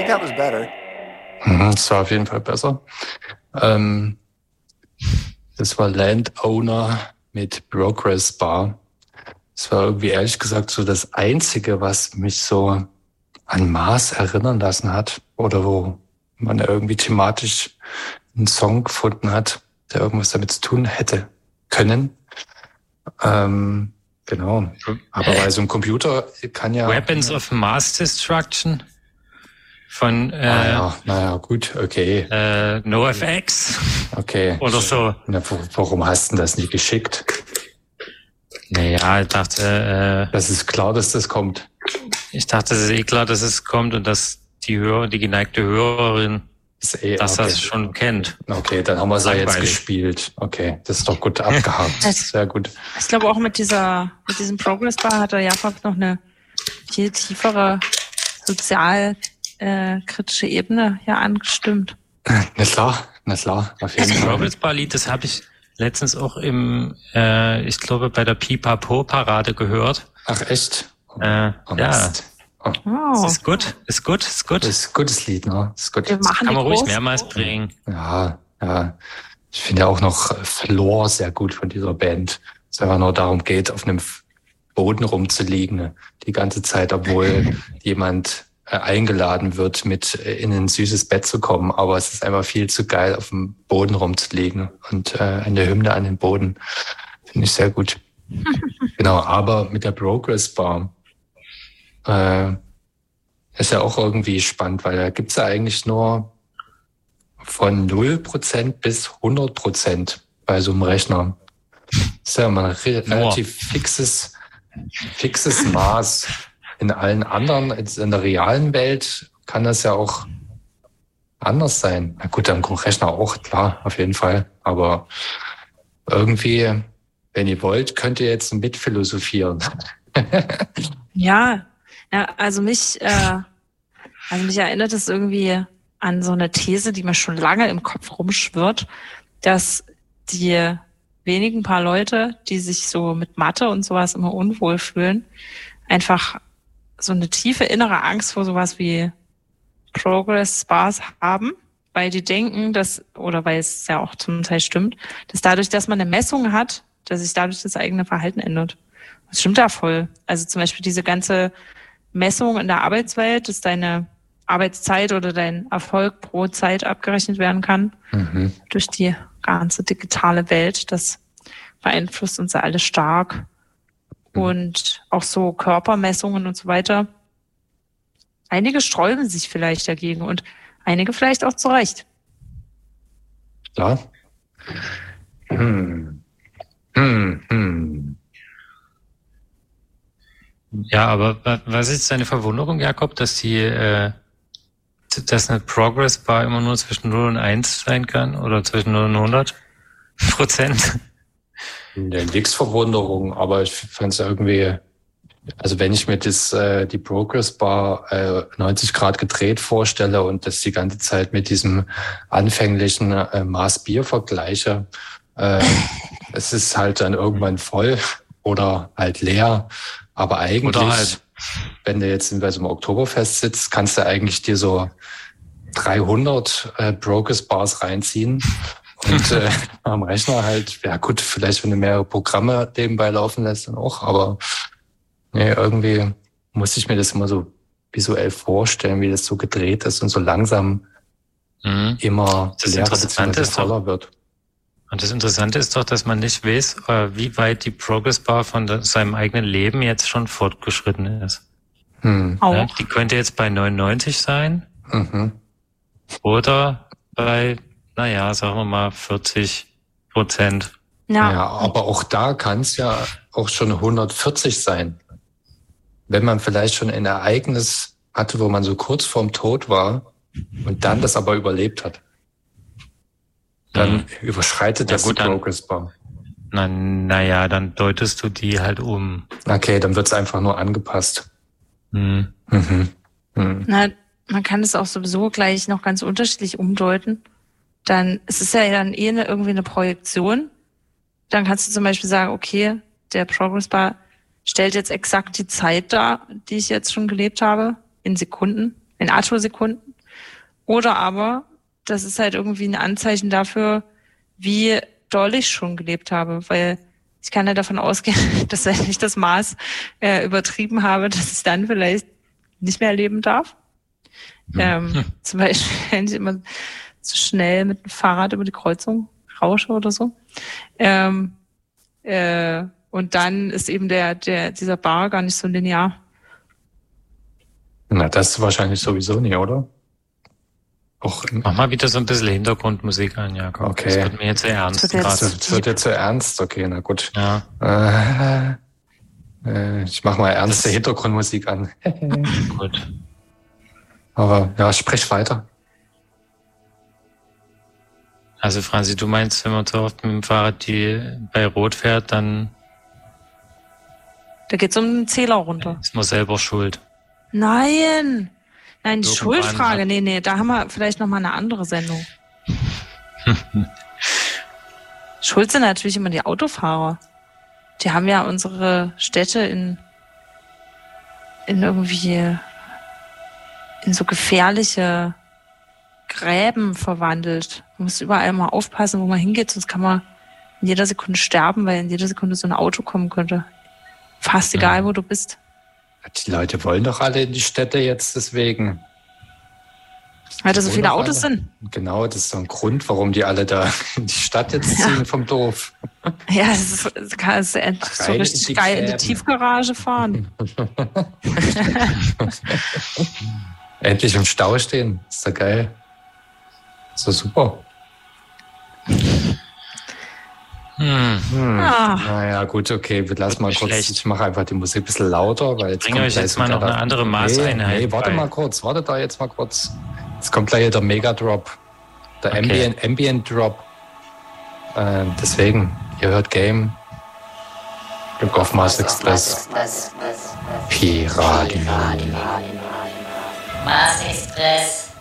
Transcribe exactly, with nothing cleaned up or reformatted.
think that was better. Das war auf jeden Fall besser. Ähm, das war Landowner mit Progress Bar. Das war irgendwie ehrlich gesagt so das Einzige, was mich so an Mars erinnern lassen hat oder wo man irgendwie thematisch einen Song gefunden hat, der irgendwas damit zu tun hätte können. Ähm, genau. Aber bei so einem Computer kann ja... Weapons of Mass Destruction von... Äh, naja, naja, gut, okay. Äh, NoFX. Okay. Oder so. Na, warum hast du das nicht geschickt? Naja, ich dachte... Äh, das ist klar, dass das kommt. Ich dachte, es ist eh klar, dass es kommt und dass die Hörer, die geneigte Hörerin ist eh, dass okay. das schon kennt. Okay, dann haben wir es ja jetzt gespielt. Okay, das ist doch gut abgehakt. Sehr gut. Ich glaube auch mit dieser, mit diesem Progress Bar hat der Jakob noch eine viel tiefere sozialkritische äh, Ebene hier angestimmt. Na klar, na klar. Auf jeden das Fall. Progress Bar Lied, das habe ich letztens auch im, äh, ich glaube, bei der Pipapo-Parade gehört. Ach echt? Oh, äh, oh, ja. Oh. Oh. Ist gut, ist gut, ist gut. Ist ein gutes Lied, ne? Ist gut. Wir machen Kann man ruhig groß. mehrmals bringen. Ja, ja. Ich finde ja auch noch Floor sehr gut von dieser Band. Es einfach nur darum geht, auf einem Boden rumzuliegen die ganze Zeit, obwohl jemand äh, eingeladen wird, mit in ein süßes Bett zu kommen. Aber es ist einfach viel zu geil, auf dem Boden rumzuliegen und äh, eine Hymne an den Boden. Finde ich sehr gut. Genau, aber mit der Progress Bar Äh, ist ja auch irgendwie spannend, weil da gibt's ja eigentlich nur von null Prozent bis hundert Prozent bei so einem Rechner. Das ist ja mal ein re- relativ fixes, fixes Maß. In allen anderen, in der realen Welt kann das ja auch anders sein. Na gut, am Rechner auch, klar, auf jeden Fall. Aber irgendwie, wenn ihr wollt, könnt ihr jetzt mitphilosophieren. Ja, ja, also mich, äh, also mich erinnert es irgendwie an so eine These, die mir schon lange im Kopf rumschwirrt, dass die wenigen paar Leute, die sich so mit Mathe und sowas immer unwohl fühlen, einfach so eine tiefe innere Angst vor sowas wie Progress Bars haben, weil die denken, dass, oder weil es ja auch zum Teil stimmt, dass dadurch, dass man eine Messung hat, dass sich dadurch das eigene Verhalten ändert. Das stimmt ja voll. Also zum Beispiel diese ganze Messung in der Arbeitswelt, dass deine Arbeitszeit oder dein Erfolg pro Zeit abgerechnet werden kann Mhm. durch die ganze digitale Welt. Das beeinflusst uns ja alle stark. Mhm. Und auch so Körpermessungen und so weiter. Einige sträuben sich vielleicht dagegen und einige vielleicht auch zu Recht. Klar. Hm. Hm, hm. Ja, aber wa- was ist deine Verwunderung, Jakob, dass die, äh, dass eine Progress Bar immer nur zwischen null und eins sein kann oder zwischen null und hundert Prozent? Nee, nix Verwunderung, aber ich fand es irgendwie, also wenn ich mir das, äh, die Progress Bar äh, neunzig Grad gedreht vorstelle und das die ganze Zeit mit diesem anfänglichen äh, Maß Bier vergleiche, äh, es ist halt dann irgendwann voll oder halt leer. Aber eigentlich, Oder halt. wenn du jetzt bei so einem Oktoberfest sitzt, kannst du eigentlich dir so dreihundert äh, Progress Bars reinziehen. Und äh, am Rechner halt, ja gut, vielleicht wenn du mehrere Programme nebenbei laufen lässt, dann auch. Aber nee, irgendwie muss ich mir das immer so visuell vorstellen, wie das so gedreht ist und so langsam Mhm. immer Das leerer Interessante bzw. ist doch- voller wird. Und das Interessante ist doch, dass man nicht weiß, äh, wie weit die Progress Bar von de- seinem eigenen Leben jetzt schon fortgeschritten ist. Hm. Auch. Ja, die könnte jetzt bei neunundneunzig sein Mhm. oder bei, naja, sagen wir mal vierzig Prozent. Ja, Ja, aber auch da kann es ja auch schon hundertvierzig sein. Wenn man vielleicht schon ein Ereignis hatte, wo man so kurz vorm Tod war und dann das aber überlebt hat. Dann Mhm. überschreitet Ja, das gut, die dann- Progress Bar. Na, naja, dann deutest du die halt um. Okay, dann wird's einfach nur angepasst. Hm. Mhm. Mhm. na, man kann es auch sowieso gleich noch ganz unterschiedlich umdeuten. Dann, es ist ja dann eh eine, irgendwie eine Projektion. Dann kannst du zum Beispiel sagen, okay, der Progress Bar stellt jetzt exakt die Zeit dar, die ich jetzt schon gelebt habe, in Sekunden, in Attosekunden. Oder aber, das ist halt irgendwie ein Anzeichen dafür, wie doll ich schon gelebt habe, weil ich kann ja davon ausgehen, dass wenn ich das Maß äh, übertrieben habe, dass ich dann vielleicht nicht mehr leben darf. Mhm. Ähm, zum Beispiel, wenn ich immer zu schnell mit dem Fahrrad über die Kreuzung rausche oder so. Ähm, äh, und dann ist eben der, der, dieser Bar gar nicht so linear. Na, das wahrscheinlich sowieso nicht, oder? Auch Mach mal wieder so ein bisschen Hintergrundmusik an, Jakob. Okay. Das wird mir jetzt sehr ernst. Das wird jetzt- Das wird jetzt zu ernst? Okay, na gut. Ja, Äh, äh, ich mach mal ernste Hintergrundmusik an. gut. Aber ja, sprich weiter. Also Franzi, du meinst, wenn man so oft mit dem Fahrrad die bei Rot fährt, dann Da geht's um den Zähler runter. ist man selber schuld. Nein! Nein, die Irgendwann Schuldfrage, hat- nee, nee, da haben wir vielleicht nochmal eine andere Sendung. Schuld sind natürlich immer die Autofahrer. Die haben ja unsere Städte in, in irgendwie in so gefährliche Gräben verwandelt. Man muss überall mal aufpassen, wo man hingeht, sonst kann man in jeder Sekunde sterben, weil in jeder Sekunde so ein Auto kommen könnte. Fast egal, Mhm. wo du bist. Die Leute wollen doch alle in die Städte jetzt deswegen. Weil da so Wohl viele noch Autos alle. sind. Genau, das ist so ein Grund, warum die alle da in die Stadt jetzt ziehen vom Dorf. Ja, es ist, es kann es ist so Rein in richtig die geil in die Gräben. Tiefgarage fahren. Endlich im Stau stehen. Ist doch geil. Ist doch super. Hm. Hm. Ah. Naja, gut, okay, wir lassen mal Nicht kurz. schlecht. Ich mache einfach die Musik ein bisschen lauter, weil jetzt bringe kommt euch gleich jetzt mal sogar noch eine der- andere Nee, Maßeinheit nee, warte bei. mal kurz, warte da jetzt mal kurz. Jetzt kommt gleich der Mega-Drop. Der Okay. Ambient, Ambient Drop. Äh, deswegen, ihr hört Game. Glück auf Mars Express. Pi-Radio. Mars Express.